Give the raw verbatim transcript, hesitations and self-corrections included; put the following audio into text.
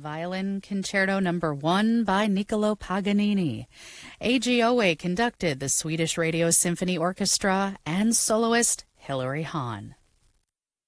Violin Concerto Number One by Niccolo Paganini. A G O A conducted the Swedish Radio Symphony Orchestra and soloist Hilary Hahn.